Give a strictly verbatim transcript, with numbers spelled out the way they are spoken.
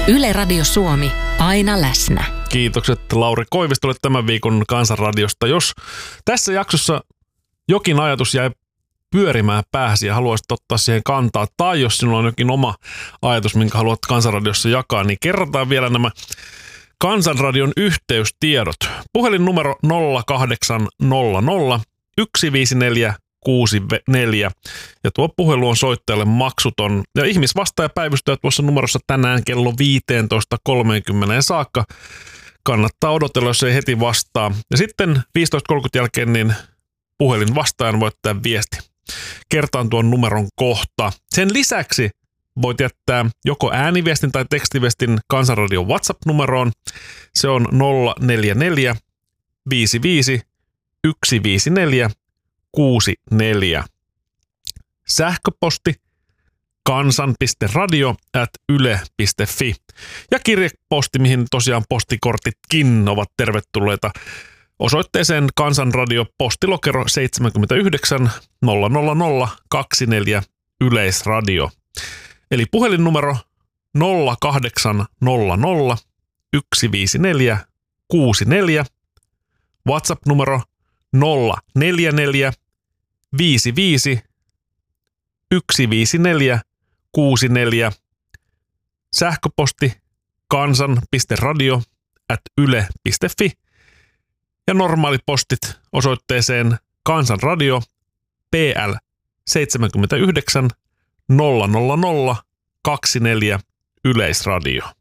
Yle Radio Suomi, aina läsnä. Kiitokset Lauri Koivistolle tämän viikon Kansanradiosta. Jos tässä jaksossa jokin ajatus jäi pyörimään päähäsi ja haluaisit ottaa siihen kantaa, tai jos sinulla on jokin oma ajatus, minkä haluat Kansanradiossa jakaa, niin kerrataan vielä nämä Kansanradion yhteystiedot. Puhelinnumero nolla kahdeksan nolla nolla yksi viisi neljä kuusi neljä ja tuo puhelu on soittajalle maksuton. Ja ihmisvastaajapäivystäjät tuossa numerossa tänään kello viisitoista kolmekymmentä saakka. Kannattaa odotella, jos ei heti vastaa. Ja sitten viisitoista kolmekymmentä jälkeen niin puhelin vastaajan voi jättää viesti. Kertaan tuon numeron kohta. Sen lisäksi voit jättää joko ääniviestin tai tekstiviestin Kansanradion WhatsApp-numeroon. Se on nolla neljä neljä viisi viisi yksi viisi neljä kuusi neljä. Sähköposti kansan piste radio ät yle piste fi. Ja kirjeposti, mihin tosiaan postikortitkin ovat tervetulleita, osoitteeseen Kansanradio, postilokero seitsemänkymmentäyhdeksän nolla nolla nolla kaksikymmentäneljä Yleisradio. Eli puhelinnumero nolla kahdeksan nolla nolla yksi viisi neljä kuusi neljä, WhatsApp-numero nolla neljä neljä viisi viisi yksi viisi neljä kuusi neljä, sähköposti kansan piste radio ät yle piste fi ja normaalipostit osoitteeseen Kansanradio P L seitsemänkymmentäyhdeksän nolla nolla nolla kaksikymmentäneljä Yleisradio.